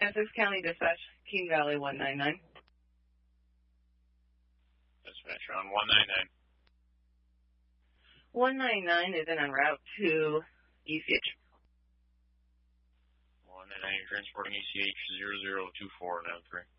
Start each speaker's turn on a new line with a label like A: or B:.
A: Essex County Dispatch, King Valley 199.
B: Dispatch on 199.
A: 199 is en route to ECH.
B: 199, you're transporting ECH 002493.